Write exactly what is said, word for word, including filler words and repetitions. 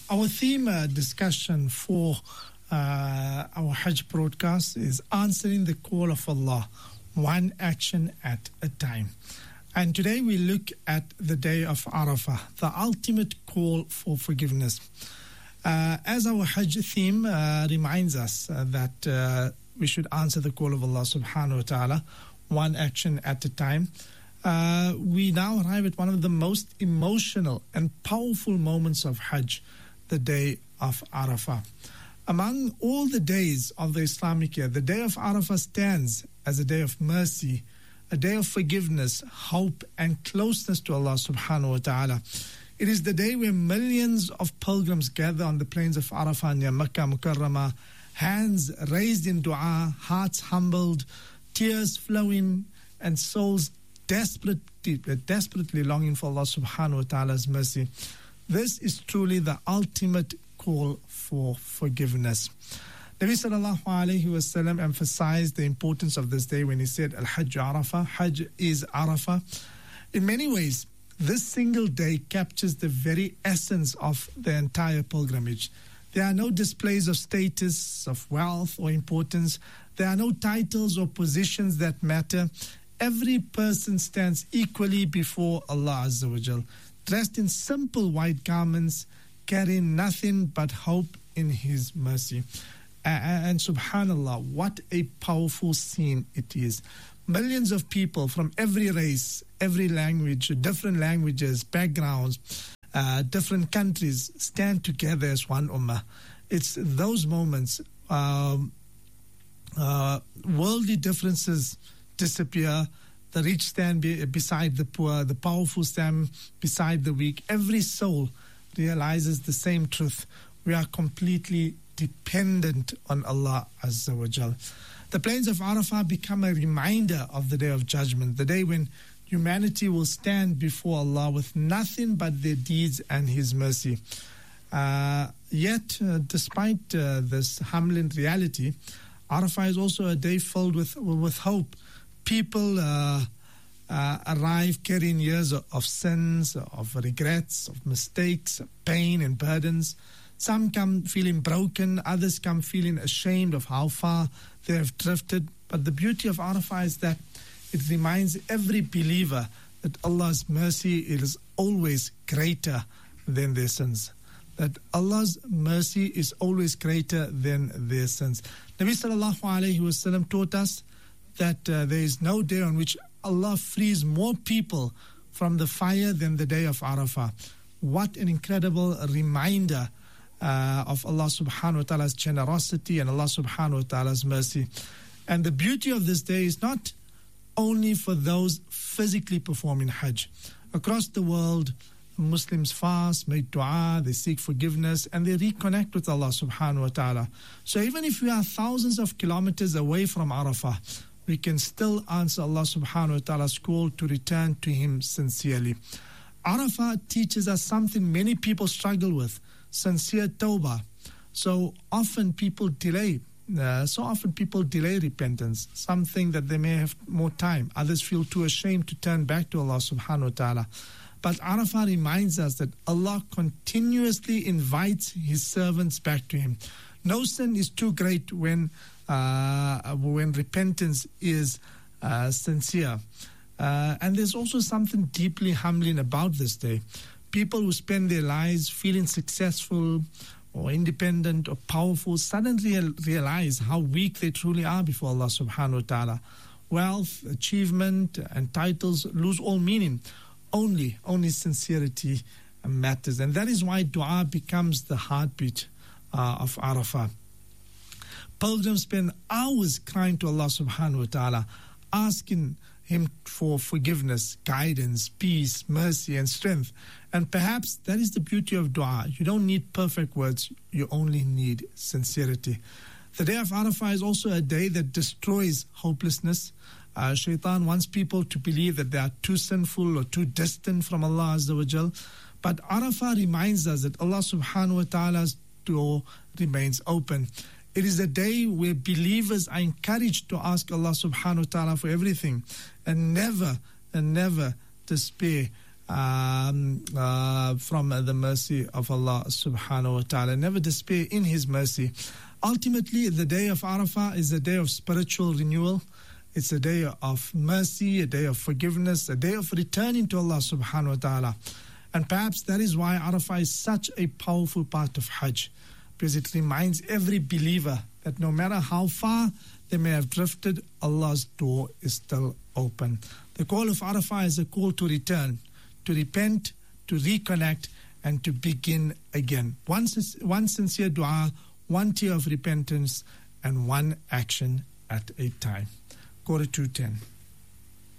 Our theme uh, discussion for uh, our Hajj broadcast is answering the call of Allah, one action at a time. And today we look at the day of Arafah, the ultimate call for forgiveness. Uh, as our Hajj theme uh, reminds us uh, that uh, we should answer the call of Allah subhanahu wa ta'ala, one action at a time. Uh, we now arrive at one of the most emotional and powerful moments of Hajj, the day of Arafah. Among all the days of the Islamic year, the day of Arafah stands as a day of mercy, a day of forgiveness, hope, and closeness to Allah subhanahu wa ta'ala. It is the day where millions of pilgrims gather on the plains of Arafah near Makkah Mukarramah, hands raised in dua, hearts humbled, tears flowing, and souls desperately, desperately longing for Allah subhanahu wa ta'ala's mercy. This is truly the ultimate call for forgiveness. Nabi sallallahu alayhi wa sallam emphasized the importance of this day when he said, Al-Hajj Arafah, Hajj is Arafah. In many ways, this single day captures the very essence of the entire pilgrimage. There are no displays of status, of wealth or importance. There are no titles or positions that matter. Every person stands equally before Allah Azza wa Jal, dressed in simple white garments, carrying nothing but hope in His mercy. And subhanallah, what a powerful scene it is. Millions of people from every race, every language, different languages, backgrounds, uh, different countries stand together as one ummah. It's those moments, um, uh, worldly differences disappear. The rich stand be, beside the poor, the powerful stand beside the weak. Every soul realizes the same truth. We are completely dependent on Allah Azza wa Jal. The plains of Arafah become a reminder of the day of judgment, the day when humanity will stand before Allah with nothing but their deeds and His mercy. Uh, yet, uh, despite uh, this humbling reality, Arafah is also a day filled with, with hope. People uh, uh, arrive carrying years of, of sins, of regrets, of mistakes, of pain and burdens. Some come feeling broken, others come feeling ashamed of how far they have drifted. But the beauty of Arafah is that it reminds every believer that Allah's mercy is always greater than their sins. That Allah's mercy is always greater than their sins. Nabi sallallahu alayhi wa sallam taught us that uh, there is no day on which Allah frees more people from the fire than the day of Arafah. What an incredible reminder Uh, of Allah subhanahu wa ta'ala's generosity and Allah subhanahu wa ta'ala's mercy. And the beauty of this day is not only for those physically performing Hajj. Across the world, Muslims fast, make dua, they seek forgiveness, and they reconnect with Allah subhanahu wa ta'ala. So even if we are thousands of kilometers away from Arafah, we can still answer Allah subhanahu wa ta'ala's call to return to Him sincerely. Arafah teaches us something many people struggle with: sincere tawbah. So often people delay, uh, so often people delay repentance, something that they may have more time. Others feel too ashamed to turn back to Allah subhanahu wa ta'ala. But Arafah reminds us that Allah continuously invites His servants back to Him. No sin is too great when, uh, when repentance is uh, sincere. Uh, and there's also something deeply humbling about this day. People who spend their lives feeling successful or independent or powerful suddenly realize how weak they truly are before Allah subhanahu wa ta'ala. Wealth, achievement, and titles lose all meaning. Only, only sincerity matters. And that is why dua becomes the heartbeat uh, of Arafah. Pilgrims spend hours crying to Allah subhanahu wa ta'ala, asking Him for forgiveness, guidance, peace, mercy, and strength. And perhaps that is the beauty of dua. You don't need perfect words, you only need sincerity. The day of Arafah is also a day that destroys hopelessness. Uh, Shaitan wants people to believe that they are too sinful or too distant from Allah Azza wa Jal. But Arafah reminds us that Allah subhanahu wa ta'ala's door remains open. It is a day where believers are encouraged to ask Allah subhanahu wa ta'ala for everything and never, and never despair um, uh, from uh, the mercy of Allah subhanahu wa ta'ala. Never despair in His mercy. Ultimately, the day of Arafah is a day of spiritual renewal. It's a day of mercy, a day of forgiveness, a day of returning to Allah subhanahu wa ta'ala. And perhaps that is why Arafah is such a powerful part of Hajj, because it reminds every believer that no matter how far they may have drifted, Allah's door is still open. The call of Arafah is a call to return, to repent, to reconnect, and to begin again. One, one sincere dua, one tear of repentance, and one action at a time. Quarter to ten.